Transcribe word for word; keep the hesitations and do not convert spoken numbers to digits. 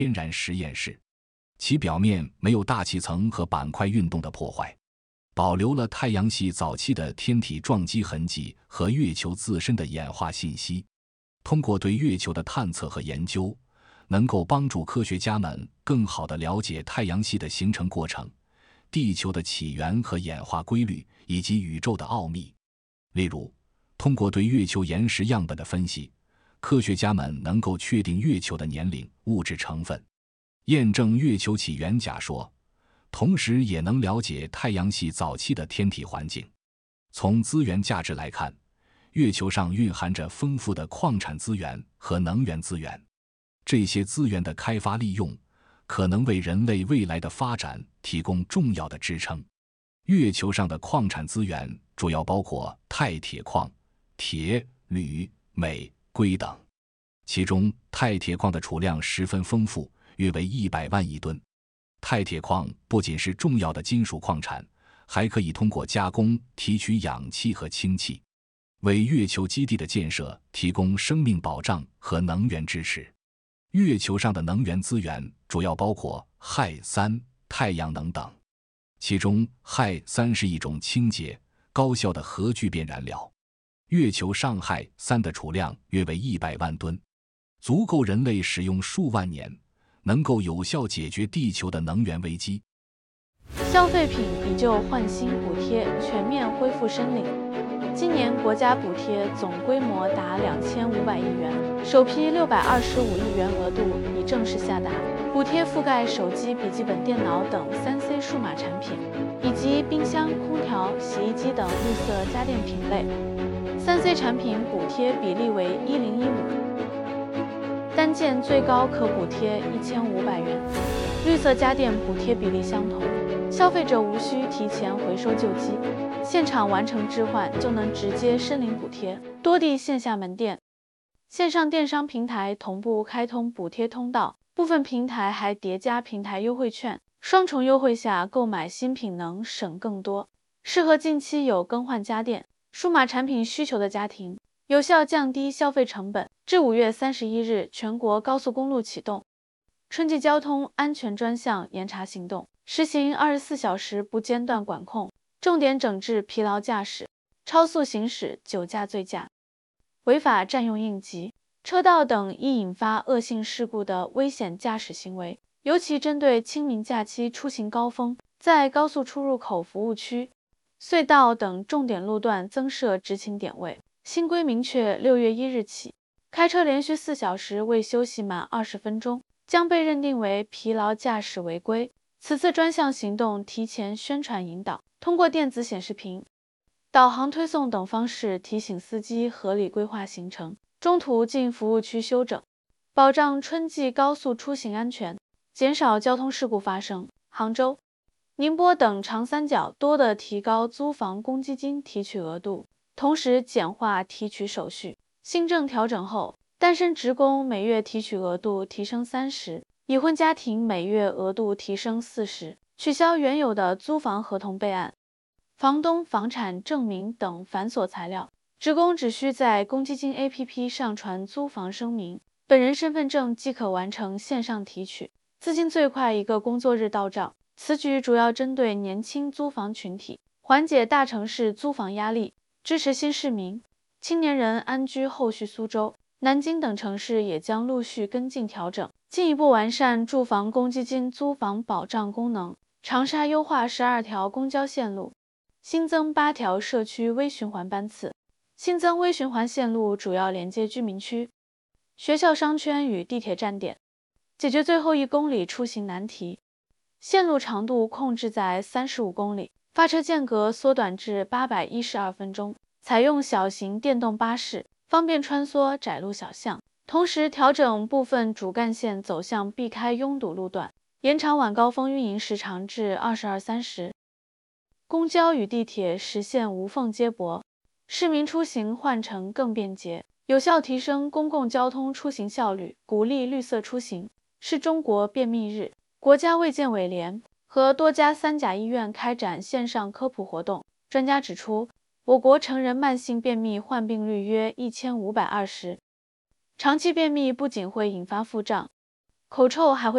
天然实验室，其表面没有大气层和板块运动的破坏，保留了太阳系早期的天体撞击痕迹和月球自身的演化信息。通过对月球的探测和研究，能够帮助科学家们更好地了解太阳系的形成过程、地球的起源和演化规律，以及宇宙的奥秘。例如，通过对月球岩石样本的分析，科学家们能够确定月球的年龄、物质成分，验证月球起源假说，同时也能了解太阳系早期的天体环境。从资源价值来看，月球上蕴含着丰富的矿产资源和能源资源，这些资源的开发利用可能为人类未来的发展提供重要的支撑。月球上的矿产资源主要包括钛铁矿、铁、铝、镁、硅等，其中钛铁矿的储量十分丰富，约为一百万亿吨。钛铁矿不仅是重要的金属矿产，还可以通过加工提取氧气和氢气，为月球基地的建设提供生命保障和能源支持。月球上的能源资源主要包括氦三、太阳能等，其中氦三是一种清洁、高效的核聚变燃料。月球上氦三的储量约为一百万吨，足够人类使用数万年，能够有效解决地球的能源危机。 消费品以旧换新补贴全面恢复申领。今年国家补贴总规模达两千五百亿元，首批六百二十五亿元额度已正式下达，补贴覆盖手机、笔记本电脑等 三 C 数码产品，以及冰箱、空调、洗衣机等绿色家电品类。三 C 产品补贴比例为一零一五，单件最高可补贴一千五百元，绿色家电补贴比例相同，消费者无需提前回收旧机，现场完成置换就能直接申领补贴。多地线下门店、线上电商平台同步开通补贴通道，部分平台还叠加平台优惠券，双重优惠下购买新品能省更多，适合近期有更换家电、数码产品需求的家庭，有效降低消费成本。至五月三十一日，全国高速公路启动春季交通安全专项严查行动，实行二十四小时不间断管控，重点整治疲劳驾驶、超速行驶、酒驾醉驾、违法占用应急车道等易引发恶性事故的危险驾驶行为，尤其针对清明假期出行高峰，在高速出入口服务区、隧道等重点路段增设执勤点位。新规明确，六月一日起，开车连续四小时未休息满二十分钟，将被认定为疲劳驾驶违规。此次专项行动提前宣传引导，通过电子显示屏、导航推送等方式提醒司机合理规划行程，中途进服务区休整，保障春季高速出行安全，减少交通事故发生。杭州、宁波等长三角多地提高租房公积金提取额度，同时简化提取手续。新政调整后，单身职工每月提取额度提升三十，已婚家庭每月额度提升四十，取消原有的租房合同备案、房东房产证明等繁琐材料，职工只需在公积金 A P P 上传租房声明，本人身份证即可完成线上提取，资金最快一个工作日到账。此举主要针对年轻租房群体，缓解大城市租房压力，支持新市民、青年人安居。后续苏州、南京等城市也将陆续跟进调整，进一步完善住房公积金租房保障功能。长沙优化十二条公交线路，新增八条社区微循环班次，新增微循环线路主要连接居民区、学校商圈与地铁站点，解决最后一公里出行难题。线路长度控制在三十五公里，发车间隔缩短至八百一十二分钟，采用小型电动巴士，方便穿梭窄路小巷。同时调整部分主干线走向避开拥堵路段，延长晚高峰运营时长至二十二三时。公交与地铁实现无缝接驳，市民出行换乘更便捷，有效提升公共交通出行效率，鼓励绿色出行。是中国便秘日，国家卫健委联和多家三甲医院开展线上科普活动。专家指出，我国成人慢性便秘患病率约一千五百二十，长期便秘不仅会引发腹胀、口臭，还会